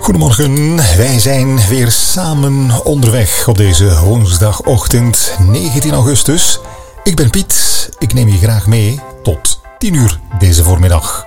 Goedemorgen, wij zijn weer samen onderweg op deze woensdagochtend 19 augustus. Ik ben Piet, ik neem je graag mee tot 10 uur deze voormiddag.